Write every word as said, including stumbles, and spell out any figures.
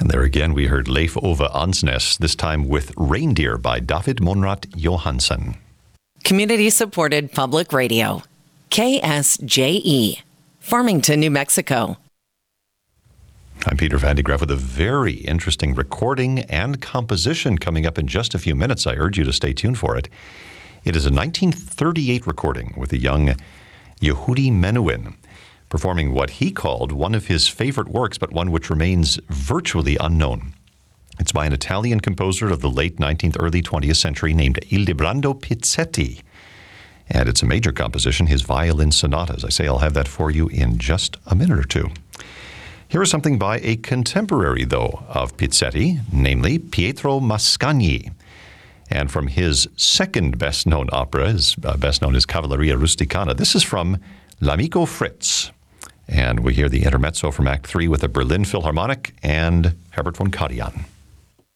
And there again, we heard Leif Ove Ansnes, this time with Reindeer by David Monrad Johansson. Community-supported public radio. K S J E. Farmington, New Mexico. I'm Peter Van de Graaff with a very interesting recording and composition coming up in just a few minutes. I urge you to stay tuned for it. It is a nineteen thirty-eight recording with a young Yehudi Menuhin performing what he called one of his favorite works, but one which remains virtually unknown. It's by an Italian composer of the late nineteenth, early twentieth century named Ildebrando Pizzetti. And it's a major composition, his violin sonata. As I say, I'll have that for you in just a minute or two. Here is something by a contemporary, though, of Pizzetti, namely Pietro Mascagni. And from his second best-known opera, his uh, best-known is Cavalleria Rusticana, this is from L'Amico Fritz. And we hear the intermezzo from Act three with the Berlin Philharmonic and Herbert von Karajan.